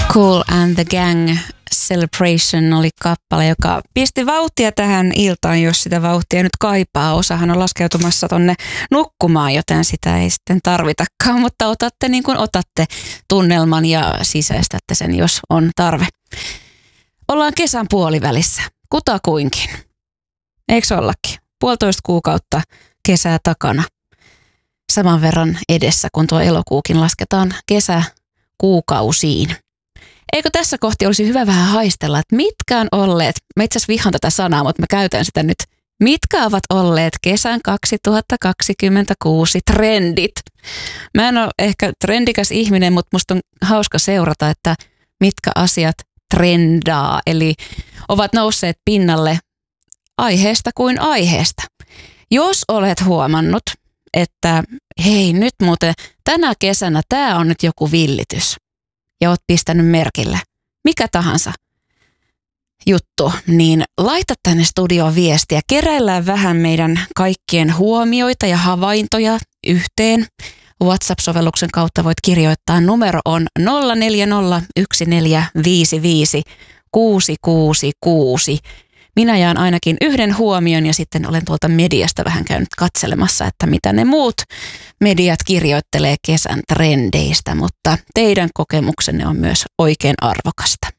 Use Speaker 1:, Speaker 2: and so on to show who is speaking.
Speaker 1: Kool and the Gang Celebration oli kappale, joka pisti vauhtia tähän iltaan, jos sitä vauhtia nyt kaipaa. Osahan on laskeutumassa tonne nukkumaan, joten sitä ei sitten tarvitakaan, mutta otatte niin kuin otatte tunnelman ja sisäistätte sen, jos on tarve. Ollaan kesän puolivälissä, kutakuinkin. Eikö ollakin? 1,5 kuukautta kesää takana. Saman verran edessä, kun tuo elokuukin lasketaan kesäkuukausiin. Eikö tässä kohti olisi hyvä vähän haistella, että mitkä on olleet, mä itse asiassa vihaan tätä sanaa, mutta mä käytän sitä nyt, mitkä ovat olleet kesän 2026 trendit? Mä en ole ehkä trendikäs ihminen, mutta musta on hauska seurata, että mitkä asiat trendaa, eli ovat nousseet pinnalle aiheesta kuin aiheesta. Jos olet huomannut, että hei nyt muuten tänä kesänä tää on nyt joku villitys ja oot pistänyt merkille, mikä tahansa juttu, niin laita tänne studioon viestiä. Keräillään vähän meidän kaikkien huomioita ja havaintoja yhteen. WhatsApp-sovelluksen kautta voit kirjoittaa. Numero on 0401455666. Minä jaan ainakin yhden huomion ja sitten olen tuolta mediasta vähän käynyt katselemassa, että mitä ne muut mediat kirjoittelee kesän trendeistä, mutta teidän kokemuksenne on myös oikein arvokasta.